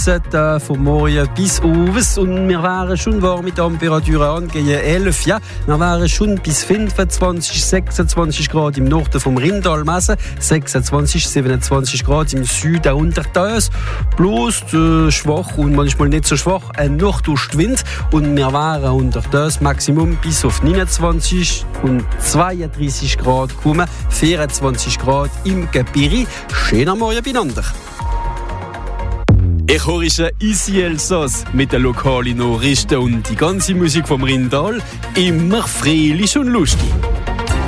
heissen von morgen bis abends und wir wären schon warm mit Temperaturen angehen 11. Ja, wir wären schon bis 25, 26 Grad im Norden vom Rindal messen, 26, 27 Grad im Süden Untertös, bloß schwach und manchmal nicht so schwach ein Nordostwind und wir wären untertös Maximum bis auf 29 und 32 Grad kommen, 24 Grad im Gebirge. Schöner Morgen beieinander. Ich höre Easy Elsass mit den lokalen Nachrichten und die ganze Musik vom Rindal. Immer fröhlich und lustig.